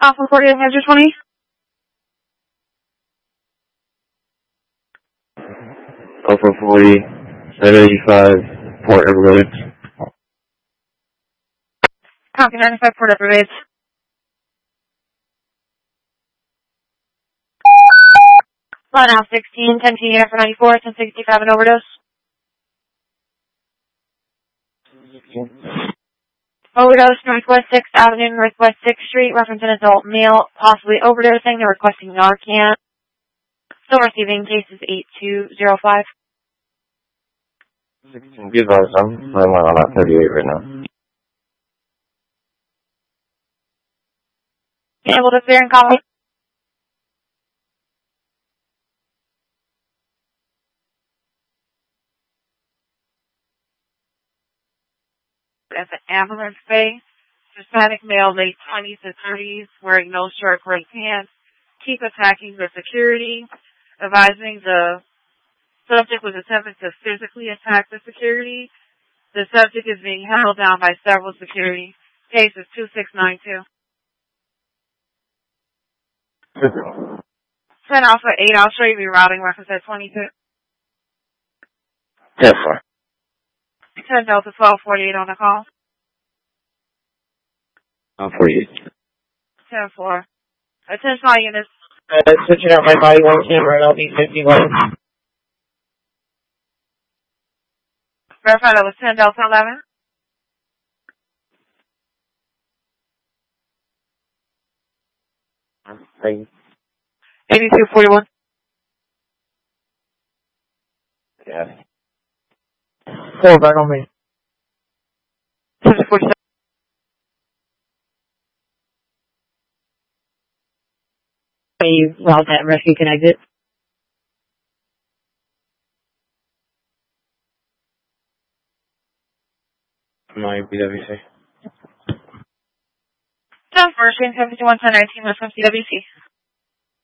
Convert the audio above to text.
Alpha 48, Manager 20. Alpha 40, 785, Port Everglades. Copy 95, Port Everglades. Flight now 16, 10 to for 94, 1065 an overdose. Overdose, Northwest 6th Avenue, Northwest 6th Street, reference an adult male, possibly overdosing. They're requesting Narcan. Still receiving cases 8205. 16, give us some. I'm on that 38 right now. Able to clear and copy. At the ambulance bay, Hispanic male, late 20s to 30s, wearing no shirt, gray pants, keep attacking the security, advising the subject was attempting to physically attack the security. The subject is being held down by several security. Case is 2692. 10 Alpha 8, I'll show you rerouting reference at 22. 10-4. 10 Delta 1248 on the call. 48. 10-4. Attention all units. Switching out my body one camera and I'll be 51. Verify that was 10 Delta 11. Thank you. 8241. Yeah. Pull back on me. 747. Are you route that rescue can exit? My BWC. 10 First, 51 1019 from CWC.